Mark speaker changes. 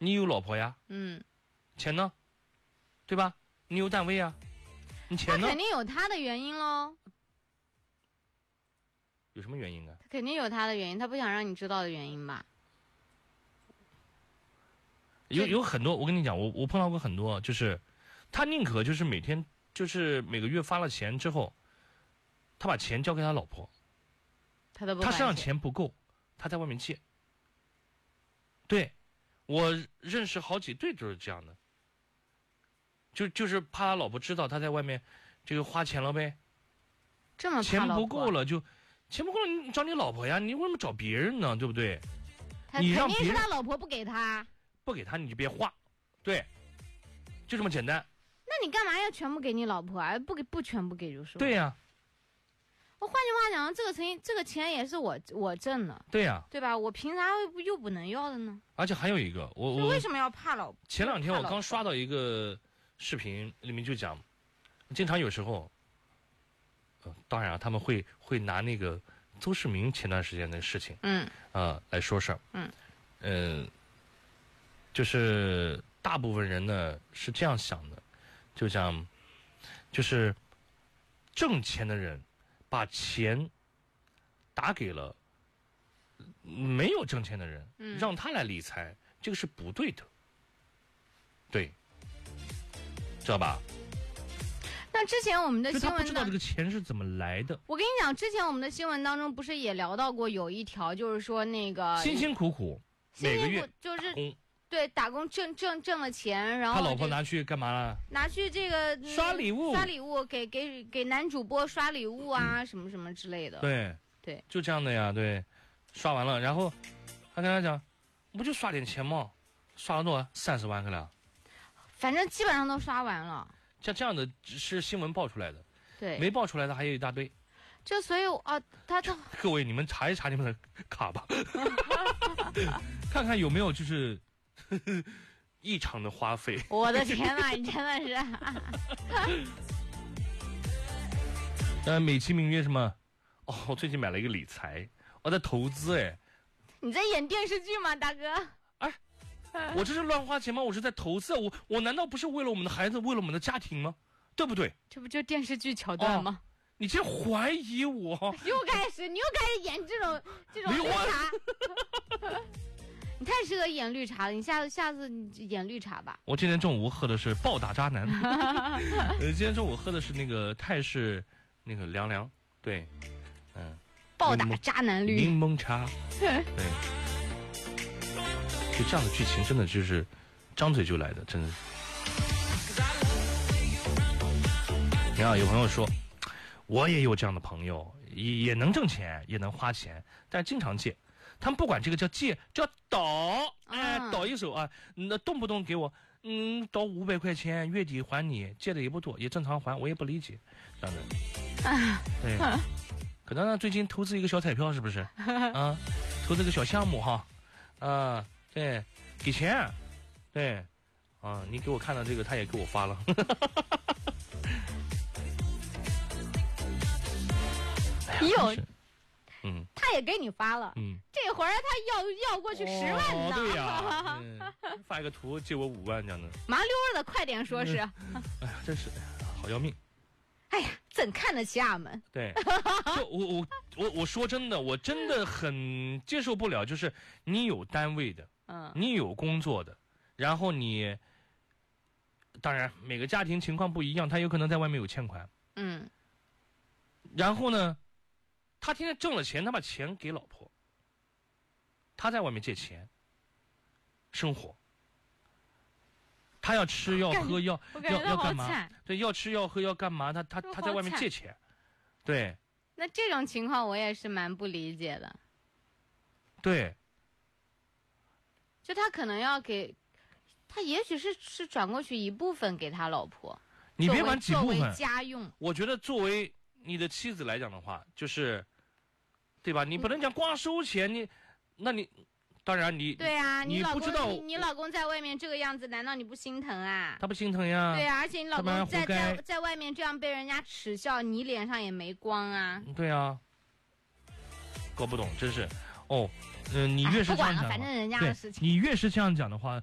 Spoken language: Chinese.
Speaker 1: 你有老婆呀，钱呢？对吧？你有单位呀，你钱呢？
Speaker 2: 他肯定有他的原因喽。
Speaker 1: 有什么原因啊？
Speaker 2: 他肯定有他的原因，他不想让你知道的原因吧？
Speaker 1: 有很多，我跟你讲，我碰到过很多，就是他宁可就是每天就是每个月发了钱之后，他把钱交给他老婆，
Speaker 2: 他都不。
Speaker 1: 他身上钱不够，他在外面借。对，我认识好几对都是这样的，就是怕他老婆知道他在外面这个花钱了呗。
Speaker 2: 这么怕
Speaker 1: 钱不够了就，钱不够了你找你老婆呀，你为什么找别人呢？对不对？你让别人，
Speaker 2: 肯定是他老婆不给他。
Speaker 1: 不给他你就别花，对，就这么简单。
Speaker 2: 那你干嘛要全部给你老婆啊？不全部给就是了。
Speaker 1: 对呀。
Speaker 2: 我换句话讲，这个钱也是我挣的。
Speaker 1: 对呀。
Speaker 2: 对吧？我凭啥又不能要的呢？
Speaker 1: 而且还有一个，我
Speaker 2: 为什么要怕老婆？
Speaker 1: 前两天我刚刷到一个视频，里面就讲，经常有时候，当然他们会拿那个邹市明前段时间的事情，来说事儿，就是大部分人呢是这样想的，就是挣钱的人把钱打给了没有挣钱的人，让他来理财，这个是不对的，对，知道吧？
Speaker 2: 那之前我们的新闻，
Speaker 1: 就他不知道这个钱是怎么来的。
Speaker 2: 我跟你讲，之前我们的新闻当中不是也聊到过有一条，就是说那个
Speaker 1: 辛辛苦苦每个月
Speaker 2: 就是对打工挣了钱，然后
Speaker 1: 他老婆拿去干嘛了？
Speaker 2: 拿去这个
Speaker 1: 刷礼物，
Speaker 2: 给男主播刷礼物啊，什么什么之类的。
Speaker 1: 对，就这样的呀，对，刷完了，然后他跟他讲，不就刷点钱吗？刷了多少？30万个了。
Speaker 2: 反正基本上都刷完了。
Speaker 1: 像这样的是新闻爆出来的，
Speaker 2: 对，
Speaker 1: 没爆出来的还有一大堆。
Speaker 2: 这所以他
Speaker 1: 各位你们查一查你们的卡吧，看看有没有就是异常的花费。
Speaker 2: 我的天哪，你真的
Speaker 1: 是。美其名曰什么？我最近买了一个理财，我在投资哎。
Speaker 2: 你在演电视剧吗，大哥？
Speaker 1: 我这是乱花钱吗？我是在投资，我难道不是为了我们的孩子，为了我们的家庭吗？对不对？
Speaker 2: 这不就电视剧桥段吗？
Speaker 1: 你竟然怀疑我？
Speaker 2: 你又开始演这种绿茶。你太适合演绿茶了，你下次演绿茶吧。
Speaker 1: 我今天中午喝的是暴打渣男。今天中午喝的是那个泰式那个凉凉，对，
Speaker 2: 暴打渣男绿
Speaker 1: 柠檬茶，对。就这样的剧情真的就是张嘴就来的，真的。你看有朋友说，我也有这样的朋友，也能挣钱，也能花钱，但是经常借。他们不管这个叫借，叫倒，倒一手啊，那动不动给我，倒500块钱，月底还你，借的也不多，也正常还，我也不理解，这样的。对，可能最近投资一个小彩票是不是？啊，投资个小项目哈，对，给钱，对，你给我看到这个，他也给我发了。
Speaker 2: 有，他也给你发了，这会儿他要过去10万呢。
Speaker 1: 对呀，发一个图借我5万这样的，
Speaker 2: 麻溜的，快点说是。
Speaker 1: 哎呀，真是好要命。
Speaker 2: 哎呀，怎看得起俺们？
Speaker 1: 对，我说真的，我真的很接受不了，就是你有单位的，你有工作的，然后你，当然每个家庭情况不一样，他有可能在外面有欠款，然后呢，他天天挣了钱，他把钱给老婆，他在外面借钱生活。他要吃要喝要干嘛？对，要吃要喝要干嘛？他在外面借钱，对。
Speaker 2: 那这种情况我也是蛮不理解的。
Speaker 1: 对。
Speaker 2: 就他可能要给，他也许是转过去一部分给他老婆。
Speaker 1: 你别管几部分，
Speaker 2: 作为家用。
Speaker 1: 我觉得作为你的妻子来讲的话，就是，对吧？你不能讲光收钱，那你。当然你
Speaker 2: 对啊，
Speaker 1: 你不知道
Speaker 2: 你老公在外面这个样子，难道你不心疼啊？
Speaker 1: 他不心疼呀。
Speaker 2: 对啊，而且你老公在外面这样被人家耻笑，你脸上也没光啊。
Speaker 1: 对啊，搞不懂，真是你越是这样讲，
Speaker 2: 不管了，反正人家的事情，
Speaker 1: 你越是这样讲的话，